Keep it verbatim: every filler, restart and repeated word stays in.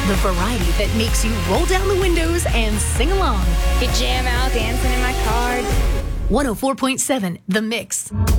The variety that makes you roll down the windows and sing along. You jam out dancing in my car. one oh four point seven The Mix.